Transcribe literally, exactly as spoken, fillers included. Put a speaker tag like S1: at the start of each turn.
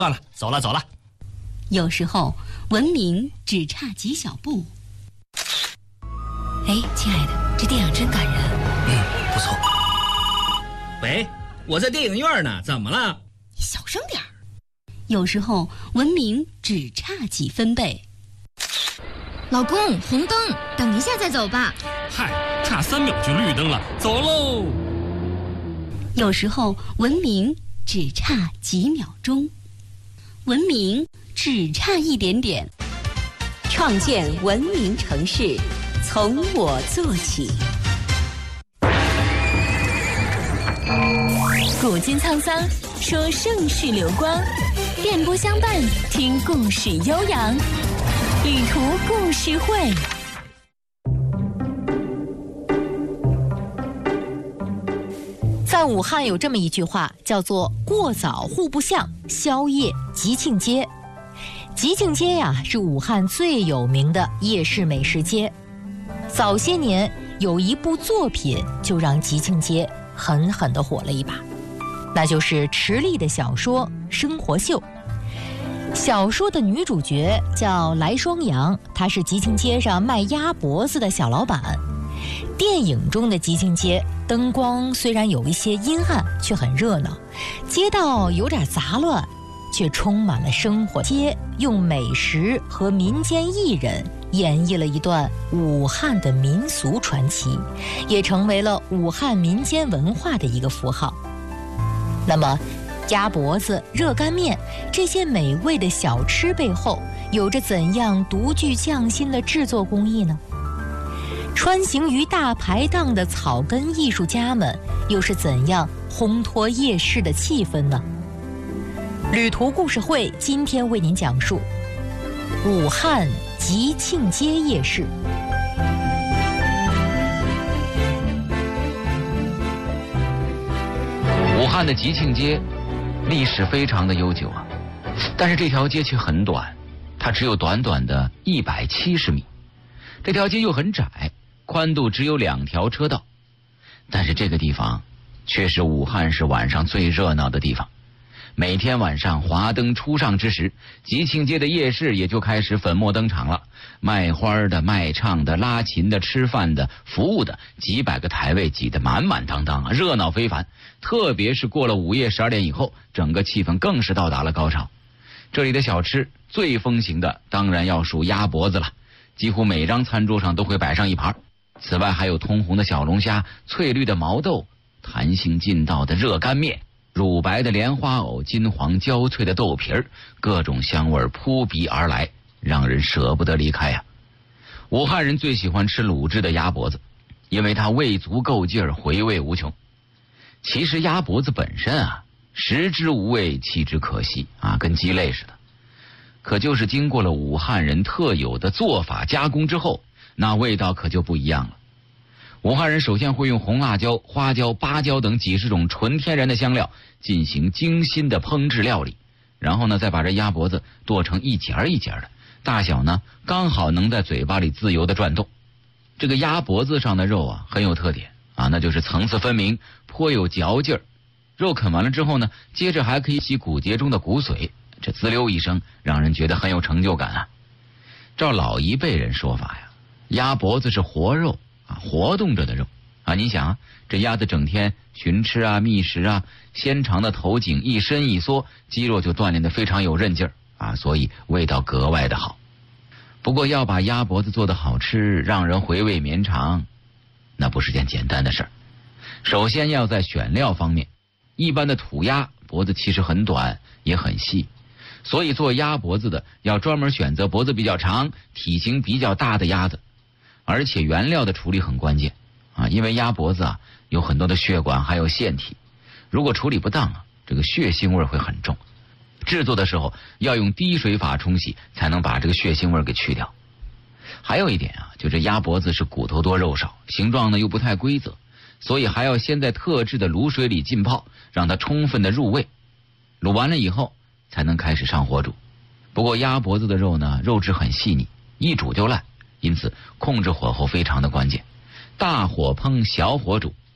S1: 算了，走了走了。
S2: 有时候文明只差几小步。哎，亲爱的，这电影真感人。
S1: 嗯，不错。喂，我在电影院呢，怎么了？
S2: 你小声点儿。有时候文明只差几分贝。
S3: 老公，红灯，等一下再走吧。
S4: 嗨，差三秒就绿灯了，走喽。
S2: 有时候文明只差几秒钟，文明只差一点点。创建文明城市，从我做起。古今沧桑，说盛世流光；电波相伴，听故事悠扬。旅途故事会。在武汉有这么一句话，叫做“过早互不像，宵夜吉庆街”。吉庆街呀，是武汉最有名的夜市美食街。早些年有一部作品就让吉庆街狠狠地火了一把，那就是池莉的小说《生活秀》。小说的女主角叫来双阳，她是吉庆街上卖鸭脖子的小老板。电影中的吉庆街灯光虽然有一些阴暗，却很热闹，街道有点杂乱，却充满了生活。街用美食和民间艺人演绎了一段武汉的民俗传奇，也成为了武汉民间文化的一个符号。那么鸭脖子、热干面这些美味的小吃背后有着怎样独具匠心的制作工艺呢？穿行于大排档的草根艺术家们又是怎样烘托夜市的气氛呢？旅途故事会今天为您讲述武汉吉庆街夜市。
S5: 武汉的吉庆街历史非常的悠久啊，但是这条街却很短，它只有短短的一百七十米。这条街又很窄，宽度只有两条车道，但是这个地方却是武汉市晚上最热闹的地方。每天晚上华灯初上之时，吉庆街的夜市也就开始粉墨登场了。卖花的、卖唱的、拉琴的、吃饭的、服务的，几百个台位挤得满满当当啊，热闹非凡。特别是过了午夜十二点以后，整个气氛更是到达了高潮。这里的小吃最风行的当然要数鸭脖子了，几乎每张餐桌上都会摆上一盘。此外还有通红的小龙虾、翠绿的毛豆、弹性劲道的热干面、乳白的莲花藕、金黄焦脆的豆皮儿，各种香味扑鼻而来，让人舍不得离开呀、啊。武汉人最喜欢吃卤制的鸭脖子，因为它味足够劲儿，回味无穷。其实鸭脖子本身啊，食之无味，弃之可惜啊，跟鸡肋似的。可就是经过了武汉人特有的做法加工之后，那味道可就不一样了。武汉人首先会用红辣椒、花椒、八椒等几十种纯天然的香料进行精心的烹制料理，然后呢，再把这鸭脖子剁成一节一节的，大小呢刚好能在嘴巴里自由的转动。这个鸭脖子上的肉啊很有特点啊，那就是层次分明，颇有嚼劲儿。肉啃完了之后呢，接着还可以吸骨节中的骨髓，这滋溜一声，让人觉得很有成就感啊。照老一辈人说法呀，鸭脖子是活肉啊，活动着的肉啊。你想啊，这鸭子整天寻吃啊、觅食啊，纤长的头颈一伸一缩，肌肉就锻炼得非常有韧劲儿啊，所以味道格外的好。不过要把鸭脖子做得好吃，让人回味绵长，那不是件简单的事儿。首先要在选料方面，一般的土鸭脖子其实很短也很细，所以做鸭脖子的要专门选择脖子比较长、体型比较大的鸭子。而且原料的处理很关键啊，因为鸭脖子啊有很多的血管还有腺体，如果处理不当啊，这个血腥味会很重。制作的时候要用滴水法冲洗，才能把这个血腥味给去掉。还有一点啊，就这鸭脖子是骨头多肉少，形状呢又不太规则，所以还要先在特制的卤水里浸泡，让它充分的入味。卤完了以后才能开始上火煮。不过鸭脖子的肉呢，肉质很细腻，一煮就烂，因此控制火候非常的关键。大火烹，小火煮，